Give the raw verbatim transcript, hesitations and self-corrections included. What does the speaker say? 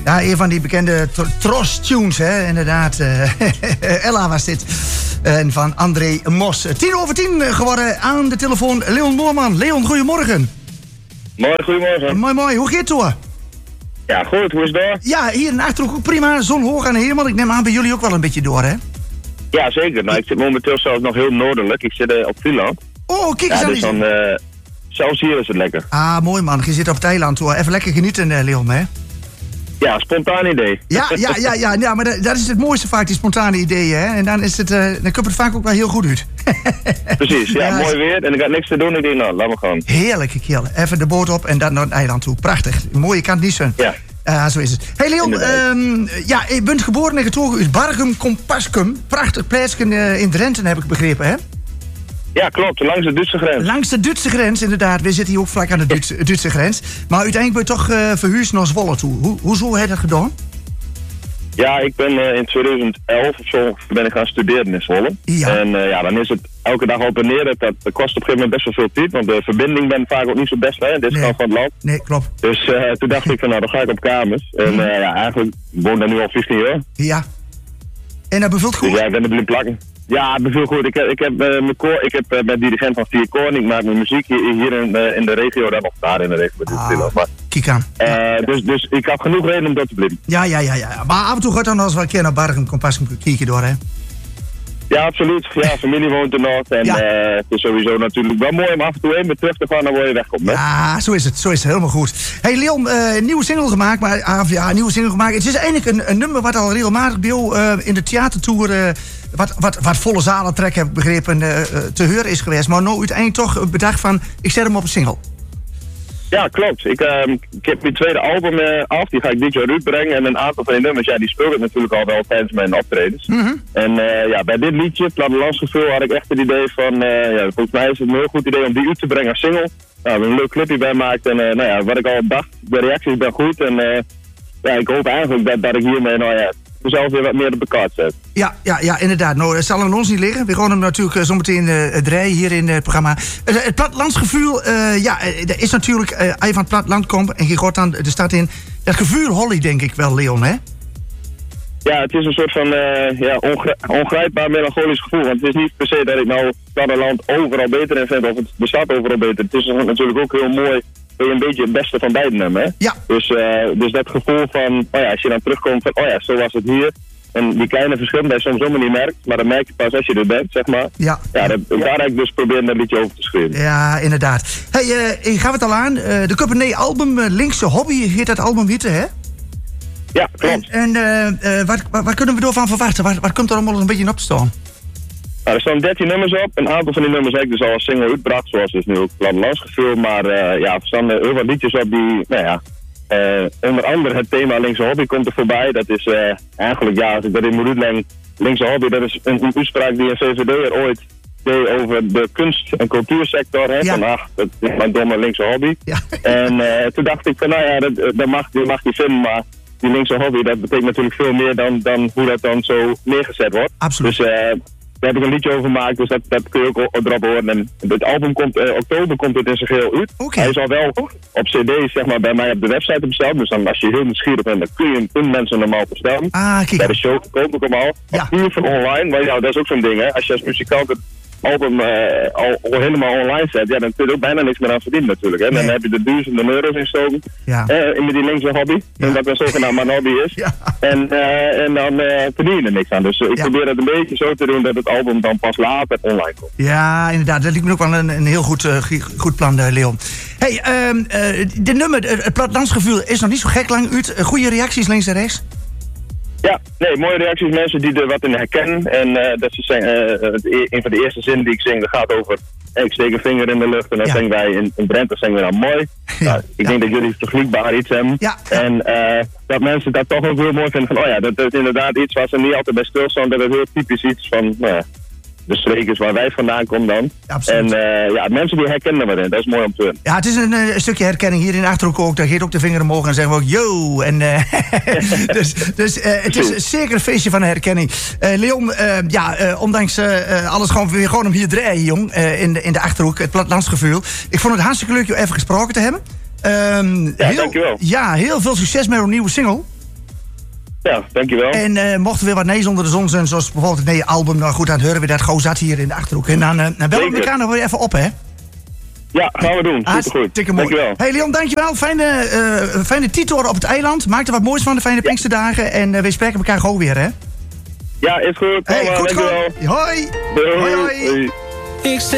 Ja, een van die bekende Tros-tunes, hè, inderdaad. Uh, Ella was dit. En van André Mos. Tien over tien geworden aan de telefoon. Leon Moorman. Leon, goedemorgen. Mooi, goedemorgen. Mooi, mooi. Hoe gaat het door? Ja, goed. Hoe is het door? Ja, hier in de Achterhoek ook prima. Zon hoog aan de hemel. Ik neem aan bij jullie ook wel een beetje door, hè? Ja, zeker. Nou, ik zit momenteel zelfs nog heel noordelijk. Ik zit uh, op Vlieland. Oh, kijk eens ja, aan. Dus dan, uh, zelfs hier is het lekker. Ah, mooi man. Je zit op het eiland hoor. Even lekker genieten, uh, Leon, hè? Ja, spontaan idee. Ja, ja, ja, ja, ja maar dat, dat is het mooiste vaak, die spontane ideeën, hè? En dan, is het, uh, dan komt het vaak ook wel heel goed uit. Precies, ja, ja, mooi weer. En ik had niks te doen. Ik denk, nou, laat me gaan. Heerlijke kerel. Even de boot op en dan naar het eiland toe. Prachtig. Mooie kant niet zo. Ja. Uh, zo is het. Hey Leon, um, ja, je bent geboren en getogen uit Bargum Compascum. Prachtig plaatsje uh, in Drenthe, heb ik begrepen, hè? Ja, klopt. Langs de Duitse grens. Langs de Duitse grens, inderdaad. We zitten hier ook vlak aan de Duitse, Duitse grens. Maar uiteindelijk ben je toch uh, verhuisd naar Zwolle toe. Hoe, hoezo heb je dat gedaan? Ja, ik ben uh, in twintig elf of zo ben ik gaan studeren in Zwolle. Ja. En uh, ja, dan is het elke dag op en neer. Dat, dat kost op een gegeven moment best wel veel tijd. Want de verbinding ben vaak ook niet zo best, hè, in deze nee. kant van het land. Nee, klopt. Dus uh, toen dacht ik van, nou, dan ga ik op kamers. En uh, ja, eigenlijk woon ik daar nu al vijftien jaar. Ja. En dat bevult goed? Dus ja, ik ben er blijven plakken. Ja, het beviel goed. Ik heb, ik heb, uh, mijn koor, ik heb uh, ben dirigent van vier koor. Ik maak mijn muziek hier, hier in, uh, in de regio, dan of daar in de regio. Ah, maar, kijk aan. Uh, dus, dus ik had genoeg reden om dat te blijven. Ja, ja, ja, ja. Maar af en toe gaat dan als wel een keer naar Bargum Compascum kijken door, hè? Ja, absoluut. Ja, familie woont er nog. En ja. uh, het is sowieso natuurlijk wel mooi om af en toe even terug te gaan, dan word je wegkomt. Hè? Ja, zo is het. Zo is het. Helemaal goed. Hey Leon, uh, een nieuwe single gemaakt. Maar, uh, ja, een nieuwe single gemaakt. Het is eigenlijk een, een nummer wat al regelmatig bij jou uh, in de theatertour... Uh, wat, wat, wat volle zalen trek, heb ik begrepen, uh, te horen is geweest. Maar nou uiteindelijk toch bedacht van, ik zet hem op een single. Ja, klopt. Ik, uh, ik heb mijn tweede album uh, af, die ga ik dit jaar uitbrengen. En een aantal van die nummers, ja, die speel ik natuurlijk al wel tijdens mijn optredens. Mm-hmm. En uh, ja, bij dit liedje, Plattelandsgevoel, had ik echt het idee van, uh, ja, volgens mij is het een heel goed idee om die uit te brengen als single. Nou, een leuk clipje bij maakt en uh, nou ja, wat ik al dacht, de reacties ben goed. En uh, ja, ik hoop eigenlijk dat, dat ik hiermee, nou ja, mezelf weer wat meer op de kaart zet. Ja, ja, ja, inderdaad. Nou, dat zal aan ons niet liggen. We gaan hem natuurlijk uh, zometeen uh, draaien hier in uh, het programma. Uh, het plattelandsgevoel, uh, ja, uh, er is natuurlijk, uh, als je van het platteland komt en je gaat dan de stad in, dat gevoel Holly, denk ik wel, Leon, hè? Ja, het is een soort van uh, ja, ongr- ongrijpbaar melancholisch gevoel. Want het is niet per se dat ik nou het platteland overal beter in vind of het, de stad overal beter. Het is natuurlijk ook heel mooi dat je een beetje het beste van beiden hebt, hè? Ja. Dus, uh, dus dat gevoel van, oh ja, als je dan terugkomt van, oh ja, zo was het hier. En die kleine verschillen die je soms helemaal niet merkt, maar dat merk je pas als je er bent, zeg maar. Ja. Ja, dat, ja. Daar heb ik dus proberen een liedje over te schrijven. Ja, inderdaad. Hey, uh, ik gaf het al aan, uh, de Cuppernee album, uh, Linkse Hobby, heet dat album witte, hè? Ja, klopt. En, en uh, uh, waar, waar, waar kunnen we door van verwachten? Waar, waar komt er allemaal een beetje in op te staan? Nou, er staan dertien nummers op. Een aantal van die nummers heb ik dus al als single uitgebracht, zoals dus nu ook Plattelandsgevoel. Maar uh, ja, er staan heel wat liedjes op die, nou ja, uh, onder andere het thema Linkse Hobby komt er voorbij. Dat is uh, eigenlijk, ja, als ik dat in moet uitleggen, Linkse Hobby, dat is een, een uitspraak die een V V D'er ooit deed over de kunst- en cultuursector. Hè? Ja. Van, ach, dat is mijn domme linkse hobby. Ja. En uh, toen dacht ik van, nou ja, dat, dat mag, dat mag je vinden, maar die linkse hobby, dat betekent natuurlijk veel meer dan, dan hoe dat dan zo neergezet wordt. Absoluut. Dus uh, daar heb ik een liedje over gemaakt, dus dat, dat kun je ook erop horen. En het album komt, uh, oktober komt het in zijn geheel uit. Okay. Hij is al wel op cd, zeg maar, bij mij op de website besteld. Dus dan, als je heel nieuwsgierig bent, dan kun je hem mensen normaal bestellen. Ah, kijk. Bij de show verkoop ik hem al. Ja. Puur van online, maar ja, dat is ook zo'n ding, hè. Als je als muzikant het album uh, al, al helemaal online zet, ja, dan kun je ook bijna niks meer aan verdienen natuurlijk. Hè. Nee. Dan heb je er duizenden euro's in stoken. Ja. Uh, met die linkse hobby. Ja. En dat een zogenaamd mijn hobby is. Ja. En, uh, en dan uh, verdien je er niks aan. Dus uh, ik ja. probeer dat een beetje zo te doen dat het album dan pas later online komt. Ja, inderdaad. Dat lijkt me ook wel een, een heel goed, uh, goed plan, uh, Leon. Hey, uh, uh, de nummer, uh, het plattelandsgevoel is nog niet zo gek lang uit. Uh, goede reacties links en rechts? Ja, nee, mooie reacties. Mensen die er wat in herkennen. En uh, dat ze zijn, uh, een van de eerste zinnen die ik zing, dat gaat over, hey, ik steek een vinger in de lucht en dan ja. zingen wij in, in Drenthe, zingen we dan mooi. Ja. Nou, ik ja. denk dat jullie vergelijkbaar iets hebben. Ja. En uh, dat mensen dat toch ook heel mooi vinden van, oh ja, dat, dat is inderdaad iets waar ze niet altijd bij stilstaan. Dat is heel typisch iets van, nou ja, de streek is waar wij vandaan komen dan. Absoluut. En uh, ja, mensen die herkennen wat in, dat is mooi om te doen. Ja, het is een, een stukje herkenning hier in de Achterhoek ook. Daar geeft ook de vinger omhoog en zeggen we ook yo. En, uh, dus dus uh, het is zeker een feestje van herkenning. Uh, Leon, uh, ja, uh, ondanks uh, alles gewoon weer gewoon om hier draaien, jong. Uh, in, de, in de Achterhoek, het plattelandsgevoel. Ik vond het hartstikke leuk je even gesproken te hebben. Um, ja, heel, dankjewel. Ja, heel veel succes met een nieuwe single. Ja, dankjewel. En uh, mochten we weer wat nees onder de zon zijn, zoals bijvoorbeeld het nieuwe album, nou goed, dan horen we dat gewoon zat hier in de Achterhoek. En dan, uh, dan bellen we elkaar nog weer even op, hè? Ja, gaan we doen. Supergoed. Dankjewel. Hey Leon, dankjewel. Fijne, uh, fijne tietoren op het eiland. Maak er wat moois van, de fijne ja. Pinksterdagen. En uh, we spreken elkaar gewoon weer, hè? Ja, is goed. Hey, goed, goed. Hoi. Doei. Hoi, hoi. Hoi. Ik